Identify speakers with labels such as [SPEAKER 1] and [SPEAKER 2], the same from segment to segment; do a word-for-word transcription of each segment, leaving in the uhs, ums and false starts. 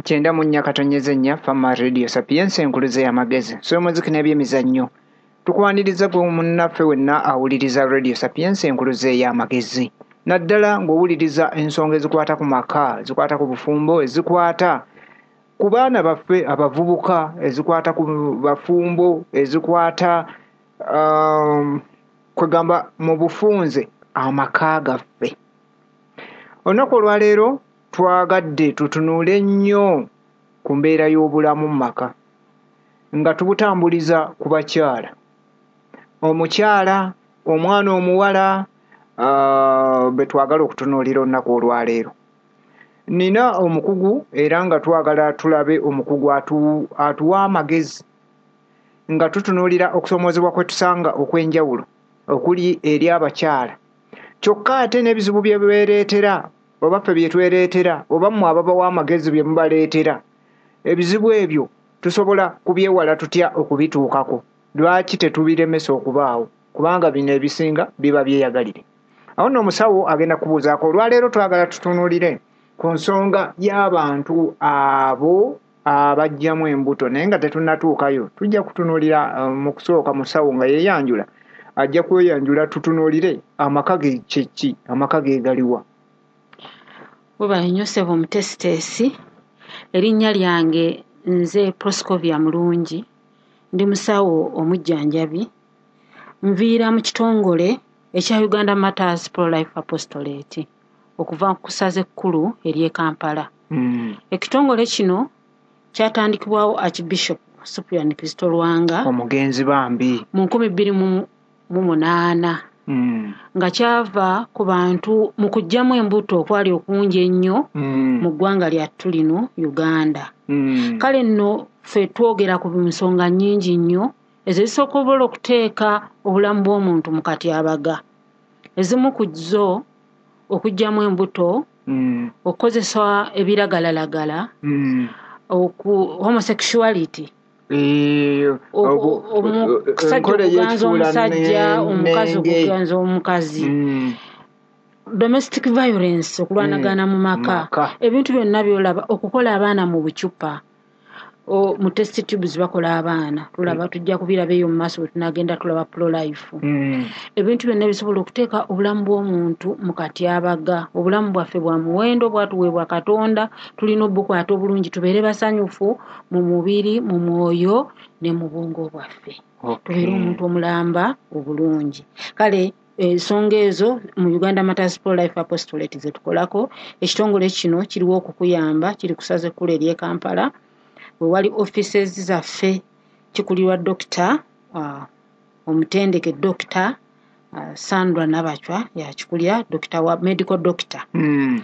[SPEAKER 1] kyenda mu nnya katonyeze nnya Fama Radio Sapienza enkuluze y'amagezi so muziki n'ebyemizannyo tukwaniriza gwe munnaffe wenna awuliriza Radio Sapienza enkuluze y'amagezi naddala ng'owuliriza ensonga ezikwata ku maka ezikwata ku bufumbo ezikwata ku baana baffe abavubuka ezikwata ku bafumbo ezikwata um, kwegamba mu bufunze amaka gaffe. Olunaku olwaleero twagadde tutunuule nnyo ku mbeera y'obulamu mu maka nga tubutambuliza ku bakyala, omukyala, omwana omuwala uh, be twagala okutunuulira olunaku olwaleero. Nina omukugu era nga twagala tulabe omukugu atu, atuwa amagezi nga tutunuulira okusomoozebwa kwe tusanga okw'enjawulo okuli eri abakyala kyokka ate n'ebizibu bye beereetera oba ffe bye twereetera oba mmwe ababawa amagezi bye mubaleetera. Ebizibu ebyo tusobola kubyewala tutya okubituukako? Lwaki tetubiremesa okubaawo? Kubanga bino ebisinga biba byeyagalire. Awo nno omusawo agenda kubuuzaako. Olwaleero twagala tutunuulire ku nsonga y'abantu abo abajjamu embuto naye nga tetunnatuukayo. Tujja kutunuulira uh, mu kusooka musawo nga yeeyanjula ajja kweyanjula tutunuulire amaka ge kyeki, amaka ge galiwa.
[SPEAKER 2] Buba Yosebo Mutesitesi, erinnya lyange nze Proscovia Mulungi, ndi musawo omujjanjabi, nviira mu kitongole ekya Uganda Matters Pro-Life Apostolate okuva ku ssaza ekkulu ery'e Kampala.
[SPEAKER 1] Mm.
[SPEAKER 2] Ekitongole kino kyatandikibwawo Archbishop Cyprian Kristo Lwanga
[SPEAKER 1] omugenzi bambi
[SPEAKER 2] mu nkumi bbiri mu munaana.
[SPEAKER 1] Mm.
[SPEAKER 2] nga kyava ku bantu mu kuggyamu embuto okwali okungi ennyo
[SPEAKER 1] mm.
[SPEAKER 2] mu ggwanga lyattu lino Uganda.
[SPEAKER 1] Mm.
[SPEAKER 2] Kale nno ffe twogera ku nsonga nnyingi nnyo ezisobola okuteeka obulamu bw'omuntu mu katyabaga. Ezimu ku zo okuggyamu embuto,
[SPEAKER 1] mm.
[SPEAKER 2] okukozesa ebiragalalagala,
[SPEAKER 1] mm.
[SPEAKER 2] oku homosexuality,
[SPEAKER 1] omusajja
[SPEAKER 2] okuganza omusajja, omukazi okuganza omukazi,
[SPEAKER 1] mm.
[SPEAKER 2] domestic violence, okulwanagana mu maka, ebintu byonna byolaba, okukola abaana mu bucupa, o mu test tubes bakola abaana, tulaba tujja kubiraba eyo mu maaso bwe tunagenda tulaba pro-life.
[SPEAKER 1] Mm.
[SPEAKER 2] Ebintu byonna bisobola okuteeka obulamu bw'omuntu mu katyabaga. Obulamu bwaffe bwa muwendo bwatuweebwa Katonda, tulina obukwata obulungi tubeere basanyufu mu mubiri, mu mwoyo ne mu bwongo bwaffe.
[SPEAKER 1] Okay.
[SPEAKER 2] Tubeere omuntu omulamba obulungi. Kale ensonga ezo mu Uganda Matters Pro-Life Apostolate ze tukolako. Ekitongole kino kiriwo okukuyamba, kiri kusaze kkulu ery'e Kampala. We wali offices zaffe kikulirwa Doctor uh, omutendeke Doctor uh, Sandra Nabachwa yakikulira Doctor wa medical doctor.
[SPEAKER 1] Mm.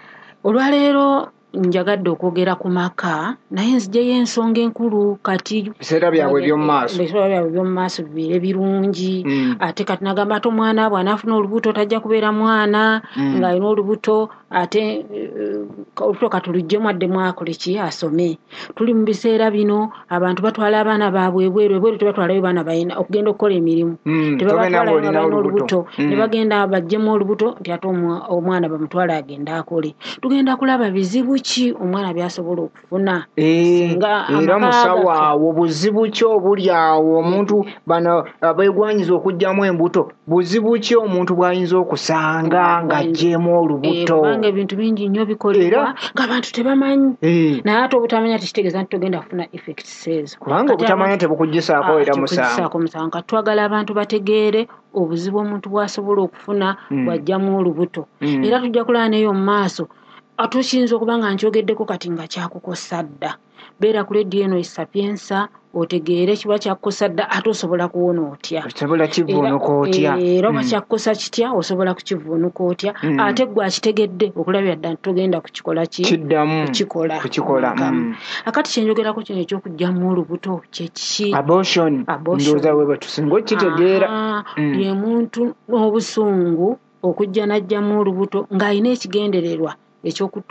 [SPEAKER 2] Olwaleero njagadde okwogera ku maka naye nzijeyo ensonga enkulu kati
[SPEAKER 1] biseera byabwe by'omu maaso
[SPEAKER 2] biseera byabwe by'omu maaso bibeere birungi.
[SPEAKER 1] Mm.
[SPEAKER 2] Ate kati nagamba ate omwana bw'anaafuna olubuto tajja kubeera mwana
[SPEAKER 1] mm.
[SPEAKER 2] ng'alina olubuto ate uh, olubuto katulugjemu adde mwakole ki asome. Tuli mu biseera bino abantu batwala abaana baabwe ebweru ebweru tebatwalayo baana balina okugenda okukola emirimu.
[SPEAKER 1] Mm.
[SPEAKER 2] Tebabatwalayo nga balina olubuto
[SPEAKER 1] mm.
[SPEAKER 2] ne bagenda baggyemu olubuto nti ate omwana bamutwala agenda akole. Tugenda kulaba bizibu ki omwana byasobola okufuna.
[SPEAKER 1] Eh, era musawo awo buzibu ki obuli awo omuntu bano abeegwanyiza okuggyamu embuto buzibu ki omuntu bw'ayinza okusanga ng'aggyemu olubuto.
[SPEAKER 2] Kubanga ebintu bingi nnyo bikolebwa ng'abantu tebamanyi. Naye ate obutamanya tekitegeeza nti togenda kufuna effects ezo.
[SPEAKER 1] Kubanga obutamanya tebukuggisaako era
[SPEAKER 2] musango. Twagala abantu bategeere obuzibu omuntu bw'asobola okufuna bw'aggyamu olubuto. Era tujja kulaba n'eyo mu maaso atukinza okuba nga nkyogeddeko kati nga kyakukosa dda. Beera ku leediyo eno Sapienza otegeere kiba kyakukosa dda ate osobola kuwona otya.
[SPEAKER 1] Osobola kivvuunuka otya.
[SPEAKER 2] Era oba kyakukosa kitya osobola kukivvuunuka otya. Ate gwe akitegedde okulabira ddala togenda kukikola ki
[SPEAKER 1] kiddamu
[SPEAKER 2] kukikola.
[SPEAKER 1] kukikola.
[SPEAKER 2] Akati kyenjogerako kino ekyokuggyamu olubuto kye ki?
[SPEAKER 1] Abortion. Ndowooza we batusinga okitegeera.
[SPEAKER 2] Ye muntu n'obusungu okujja n'aggyamu olubuto ng'alina ekigendererwa ekyokutu